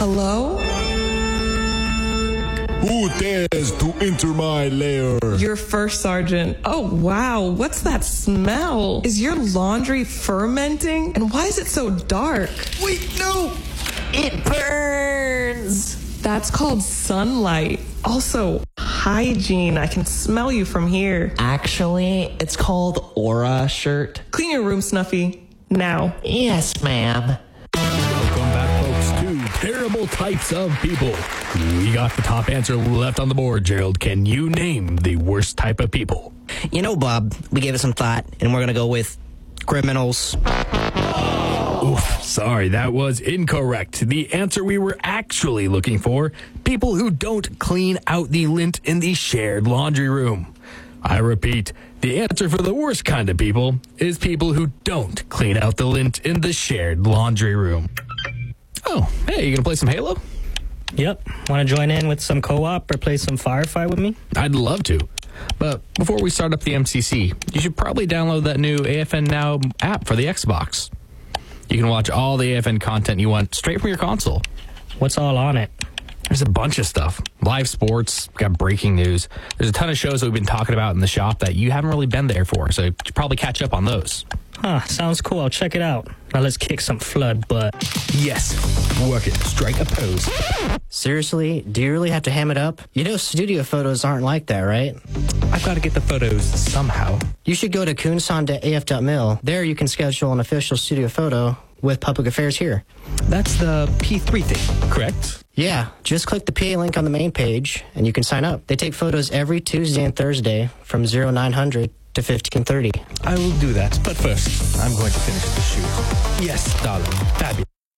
Hello? Who dares to enter my lair? You're first, Sergeant. Oh, wow. What's that smell? Is your laundry fermenting? And why is it so dark? Wait, no! It burns! That's called sunlight. Also, hygiene. I can smell you from here. Actually, it's called Aura Shirt. Clean your room, Snuffy. Now. Yes, ma'am. Welcome back, folks, to Terrible Types of People. We got the top answer left on the board, Gerald. Can you name the worst type of people? You know, Bob, we gave it some thought, and we're going to go with criminals. Oof, sorry, that was incorrect. The answer we were actually looking for, people who don't clean out the lint in the shared laundry room. I repeat, the answer for the worst kind of people is people who don't clean out the lint in the shared laundry room. Oh, hey, you gonna play some Halo? Yep. Want to join in with some co-op or play some Firefight with me? I'd love to. But before we start up the MCC, you should probably download that new AFN Now app for the Xbox. You can watch all the AFN content you want straight from your console. What's all on it? There's a bunch of stuff. Live sports, got breaking news. There's a ton of shows that we've been talking about in the shop that you haven't really been there for, so you should probably catch up on those. Huh, sounds cool. I'll check it out. Now let's kick some flood butt. Yes, work it. Strike a pose. Seriously, do you really have to ham it up? You know studio photos aren't like that, right? I've got to get the photos somehow. You should go to kunsan.af.mil. There you can schedule an official studio photo with Public Affairs here. That's the P3 thing, correct? Yeah, just click the PA link on the main page and you can sign up. They take photos every Tuesday and Thursday from 0900 to 1530. I will do that, but first, I'm going to finish the shoot. Yes, darling. Fabulous.